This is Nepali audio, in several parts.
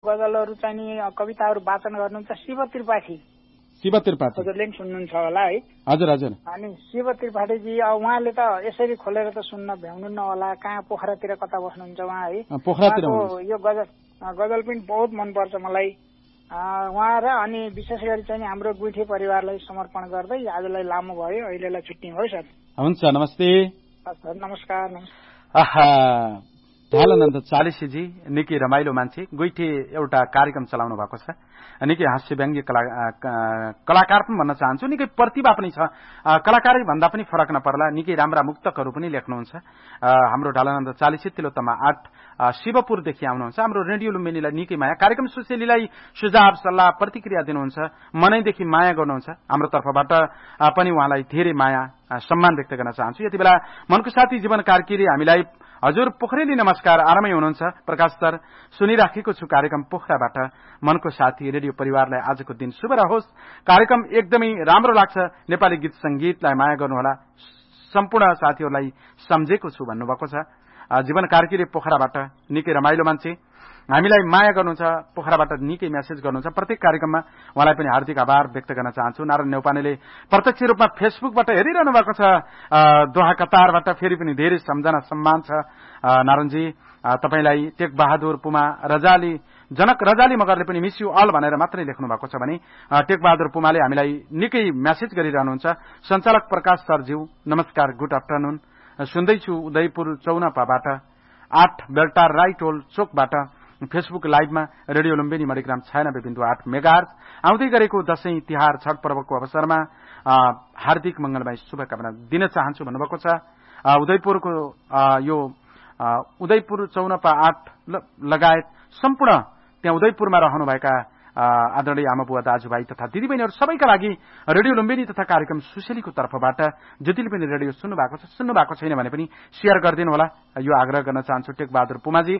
गजलहरू चाहिँ नि कविताहरू वाचन गर्नुहुन्छ शिव त्रिपाठी हजुरले पनि सुन्नुहुन्छ होला है। हजुर हजुर। अनि शिव त्रिपाठीजी उहाँले त यसरी खोलेर त सुन्न भ्याउनुहुन्न होला, कहाँ पोखरातिर कता बस्नुहुन्छ उहाँ है। पोखरातिर यो गजल पनि बहुत मनपर्छ मलाई उहाँ र। अनि विशेष गरी चाहिँ हाम्रो गुठी परिवारलाई समर्पण गर्दै आजलाई लामो भयो, अहिलेलाई छुट्टी हो सर। हुन्छ, नमस्ते। नमस्कार। ढालानन्द चालिसेजी निकै रमाइलो मान्छे, गुइठे एउटा कार्यक्रम चलाउनु भएको छ, निकै हास्य व्यङ्ग्य कलाकार पनि भन्न चाहन्छु, निकै प्रतिभा पनि छ, कलाकारै भन्दा पनि फरक नपर्ला, निकै राम्रा मुक्तकहरू पनि लेख्नुहुन्छ हाम्रो ढालानन्द चालिसे। तिलोत्तमा 8 शिवपुरदेखि आउनुहुन्छ। हाम्रो रेडियो लुम्बिनीलाई निकै माया, कार्यक्रम सुशेलीलाई सुझाव सल्लाह प्रतिक्रिया दिनुहुन्छ, मनैदेखि माया गर्नुहुन्छ। हाम्रो तर्फबाट पनि उहाँलाई धेरै माया सम्मान व्यक्त गर्न चाहन्छु। यति बेला मनको साथी जीवन कार्कीले हामीलाई हजुर पोखरेली नमस्कार, आरामै हुनुहुन्छ? प्रकाश सर, सुनिराखेको छु कार्यक्रम पोखराबाट। मनको साथी रेडियो परिवारलाई आजको दिन शुभ रहोस्। कार्यक्रम एकदमै राम्रो लाग्छ, नेपाली गीत संगीतलाई माया गर्नुहोला, सम्पूर्ण साथीहरूलाई सम्झेको छु भन्नुभएको छ जीवन कार्कीले पोखराबाट। निकै रमाइलो मान्छे, हामीलाई माया गर्नुहुन्छ, पोखराबाट निकै मेसेज गर्नुहुन्छ प्रत्येक कार्यक्रममा, उहाँलाई पनि हार्दिक आभार व्यक्त गर्न चाहन्छु। नारायण नेउपानेले प्रत्यक्ष रूपमा फेसबुकबाट हेरिरहनु भएको छ दोहा कतारबाट, फेरि पनि धेरै सम्झना सम्मान छ नारायणजी तपाईलाई। टेक बहादुर पुमा रजाली, जनक रजाली मगरले पनि मिस यु अल भनेर मात्रै लेख्नु भएको छ भने टेक बहादुर पुमाले हामीलाई निकै मेसेज गरिरहनुहुन्छ। सञ्चालक प्रकाश सरज्यू नमस्कार, गुड आफ्टरनुन, सुन्दैछु उदयपुर चौनपाबाट 8 बेल्टार राईटोल चोकबाट Facebook लाइभमा radio Lumbini Manigram 96.8 megahertz आउँदै गरेको दशैं तिहार छठ पर्वको अवसरमा हार्दिक मंगलमय शुभकामना दिन चाहन्छु भन्नुभएको छ। उदयपुरको यो उदयपुर चौनपा 8 लगायत सम्पूर्ण त्यहाँ उदयपुरमा रहनुभएका आदरणीय आमाबुवा दाजुभाइ तथा दिदीबहिनीहरू सबैका लागि रेडियो लुम्बिनी तथा कार्यक्रम सुशेलीको तर्फबाट जतिले पनि रेडियो सुन्नु भएको छैन भने पनि शेयर गरिदिनु होला, यो आग्रह गर्न चाहन्छु। टेक बहादुर पुमाजी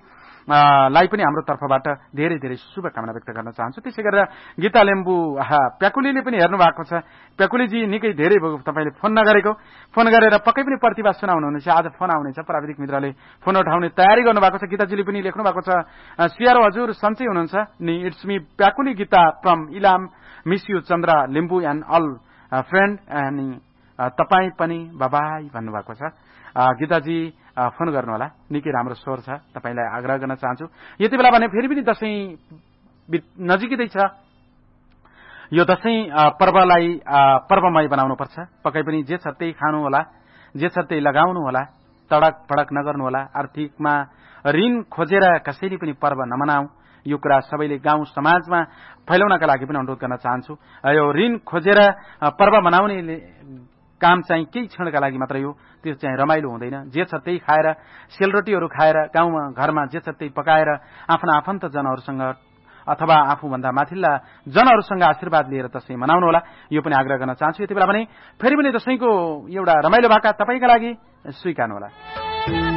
लाई पनि हाम्रो तर्फबाट धेरै धेरै शुभकामना व्यक्त गर्न चाहन्छु। त्यसै गरेर गीता लेम्बु प्याकुलीले पनि हेर्नु भएको छ। प्याकुलीजी निकै धेरै भयो तपाईले फोन नगरेको, फोन गरेर पक्कै पनि प्रतिभा सुनाउनुहुनेछ, आज फोन आउनेछ, प्राविधिक मित्रले फोन उठाउने तयारी गर्नुभएको छ। गीताजीले पनि लेख्नु भएको छ, सियारो हजुर सन्चै हुनुहुन्छ नि, it's me Pyakuli Gita from Ilam, miss you Chandra Limbu and all friend, अनि तपाई पनि बाबाई भन्नुभएको छ। गीताजी फोन गर्नुहोला, निकै राम्रो स्वर छ, तपाईलाई आग्रह गर्न चाहन्छु। यति बेला भने फेरि पनि दशैं नजिकै छ, यो दशैं पर्वलाई पर्वमय बनाउनुपर्छ। पक्कै पनि जे छ त्यही खानु होला, जे छ त्यही लगाउनु होला, तडक भडक नगर्नु होला, आर्थिकमा ऋण खोजेर कसैले पनि पर्व नमनाऊ, यो कुरा सबैले गाउँ समाजमा फैलाउनका लागि पनि अनुरोध गर्न चाहन्छु। यो ऋण खोजेर पर्व मनाउने काम चाहिँ केही क्षणका लागि मात्र हो, त्यो चाहिँ रमाइलो हुँदैन। जे छ त्यही खाएर, सेलरोटीहरू खाएर, गाउँमा घरमा जे छ त्यही पकाएर आफ्ना आफन्तजनहरूसँग अथवा आफूभन्दा माथिल्ला जनहरूसँग आशीर्वाद लिएर दशैं मनाउनु होला, यो पनि आग्रह गर्न चाहन्छु। यति बेला भने फेरि पनि दशैंको एउटा रमाइलो भाका तपाईका लागि स्वीकार्नु होला।